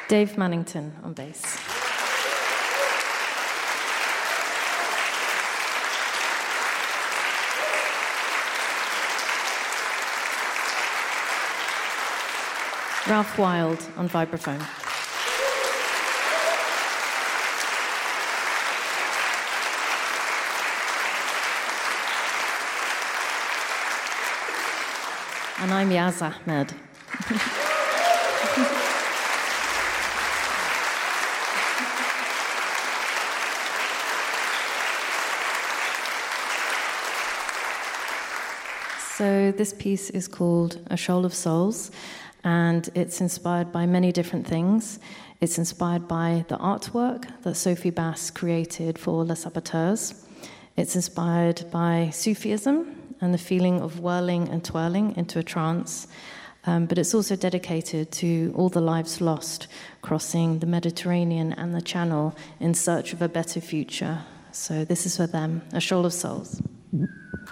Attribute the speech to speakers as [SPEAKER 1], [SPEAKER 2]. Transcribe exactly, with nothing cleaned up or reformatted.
[SPEAKER 1] Dave Mannington on bass. Ralph Wild on vibraphone. And I'm Yaz Ahmed. So this piece is called A Shoal of Souls, and it's inspired by many different things. It's inspired by the artwork that Sophie Bass created for Les Saboteurs. It's inspired by Sufism and the feeling of whirling and twirling into a trance. Um, but it's also dedicated to all the lives lost crossing the Mediterranean and the Channel in search of a better future. So this is for them, A Shoal of Souls.